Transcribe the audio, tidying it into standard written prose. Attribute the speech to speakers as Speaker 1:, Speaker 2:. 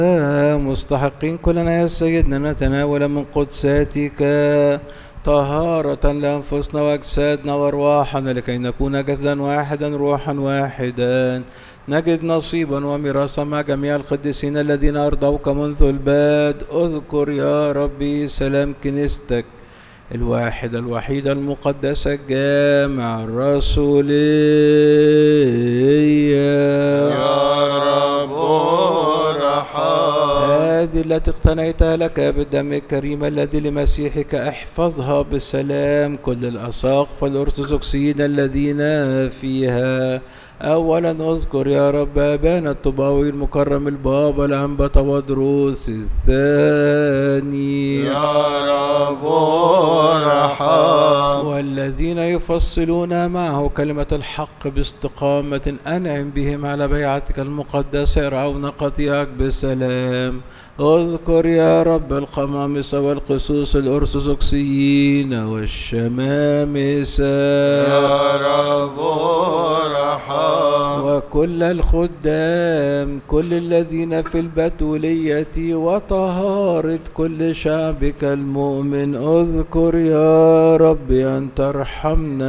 Speaker 1: مستحقين كلنا يا سيدنا نتناول من قدساتك طهارة لأنفسنا وأجسادنا وأرواحنا لكي نكون جسدا واحدا روحا واحدا، نجد نصيبا وميراثا مع جميع القديسين الذين أرضوك منذ البدء. اذكر يا ربي سلام كنيستك الواحدة الوحيدة المقدسة الجامع الرسولية
Speaker 2: يا رب ارحم.
Speaker 1: هذه التي اقتنيتها لك بالدم الكريم الذي لمسيحك احفظها بسلام كل الأساقفة الأرثوذكسيين الذين فيها. أولا اذكر يا رب أبانا الطباوي المكرم البابا الأنبا تودروس الثاني
Speaker 2: يا رب ارحم.
Speaker 1: والذين يفصلون معه كلمة الحق باستقامة أنعم بهم على بيعتك المقدسة يرعون قطيعك بسلام. اذكر يا رب القمامسة والقسوس الأرثوذكسيين والشمامسة
Speaker 2: يا رب ارحم.
Speaker 1: وكل الخدام كل الذين في البتولية وطهارة كل شعبك المؤمن. اذكر يا رب أن ترحمنا